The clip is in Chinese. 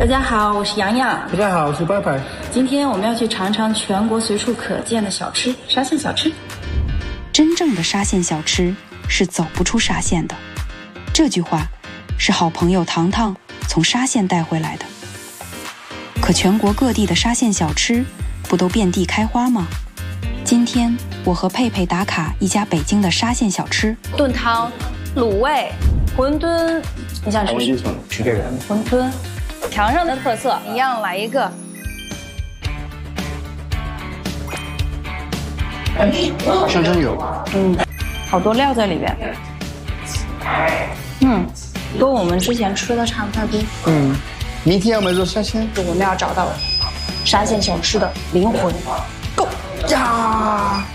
大家好，我是洋洋。 大家好，我是拜拜。 今天我们要去尝尝全国随处可见的小吃——沙县小吃。 真正的沙县小吃是走不出沙县的，这句话是好朋友糖糖从沙县带回来的。可全国各地的沙县小吃不都遍地开花吗？今天我和佩佩打卡一家北京的沙县小吃， 炖汤、卤味、馄饨，你想吃？ 去这个馄饨，墙上的特色一样来一个。 像真有。 好多料在里边。 跟我们之前吃的差不太多。 明天我们做沙县， 我们要找到沙县小吃的灵魂。Go 呀！